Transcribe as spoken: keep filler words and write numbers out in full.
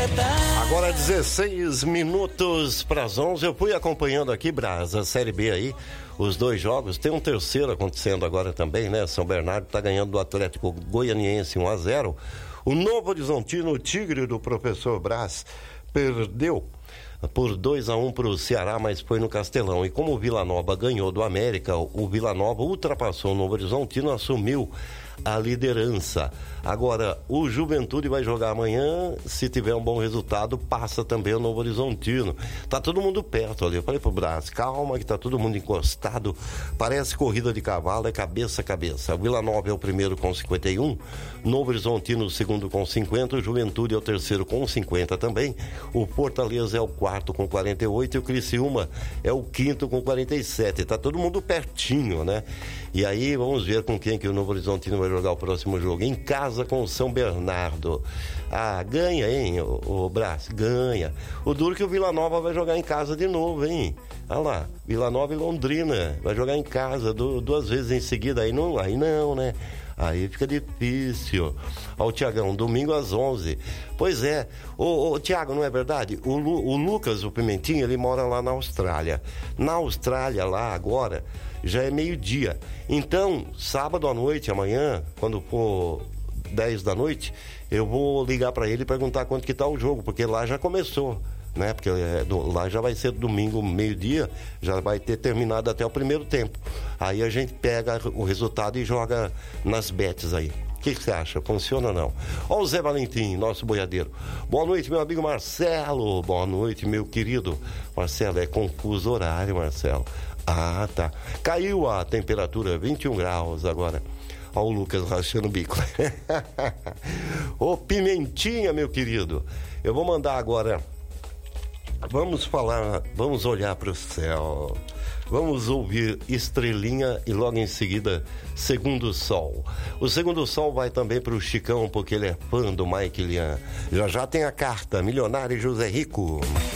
Agora dezesseis minutos para as onze. Eu fui acompanhando aqui, Brás, a Série B aí, os dois jogos. Tem um terceiro acontecendo agora também, né? São Bernardo está ganhando do Atlético Goianiense um a zero. O Novo Horizontino, o Tigre do professor Brás, perdeu por dois a um para o Ceará, mas foi no Castelão. E como o Vila Nova ganhou do América, o Vila Nova ultrapassou o Novo Horizontino, assumiu a liderança. Agora, o Juventude vai jogar amanhã, se tiver um bom resultado, passa também o Novo Horizontino. Tá todo mundo perto ali. Eu falei pro Brás, calma que tá todo mundo encostado. Parece corrida de cavalo, é cabeça a cabeça. O Vila Nova é o primeiro com cinquenta e um, Novo Horizontino o segundo com cinquenta, o Juventude é o terceiro com cinquenta também, o Fortaleza é o quarto com quarenta e oito e o Criciúma é o quinto com quarenta e sete. Tá todo mundo pertinho, né? E aí vamos ver com quem que o Novo Horizontino vai jogar o próximo jogo. Em casa com o São Bernardo. Ah, ganha, hein, o, o Brás? Ganha. O duro que o Vila Nova vai jogar em casa de novo, hein? Olha lá, Vila Nova e Londrina. Vai jogar em casa do, duas vezes em seguida. Aí não, aí não, né? Aí fica difícil. Ó, o Tiagão, domingo às onze. Pois é, ô, ô Tiago, não é verdade? O, Lu, o Lucas, o Pimentinho, ele mora lá na Austrália. Na Austrália, lá agora, já é meio-dia. Então, sábado à noite, amanhã, quando for dez da noite, eu vou ligar para ele e perguntar quanto que tá o jogo, porque lá já começou, né? Porque é, do, lá já vai ser domingo, meio-dia, já vai ter terminado até o primeiro tempo. Aí a gente pega o resultado e joga nas bets aí. O que você acha? Funciona ou não? Ó o Zé Valentim, nosso boiadeiro. Boa noite, meu amigo Marcelo. Boa noite, meu querido. Marcelo, é confuso horário, Marcelo. Ah, tá. Caiu a temperatura, vinte e um graus agora. Ó o Lucas rachando o bico. Ô Pimentinha, meu querido. Eu vou mandar agora. Vamos falar, vamos olhar para o céu. Vamos ouvir Estrelinha e logo em seguida Segundo Sol. O Segundo Sol vai também para o Chicão, porque ele é fã do Mike Lian. Já já tem a carta, Milionário José Rico.